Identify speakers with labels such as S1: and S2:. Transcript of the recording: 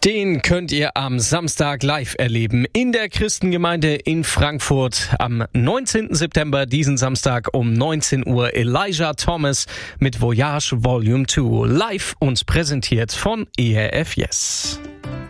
S1: Den könnt ihr am Samstag live erleben in der Christengemeinde in Frankfurt. Am 19. September, diesen Samstag um 19 Uhr, Elijah Thomas mit Voyage Volume 2. Live und präsentiert von ERF Yes.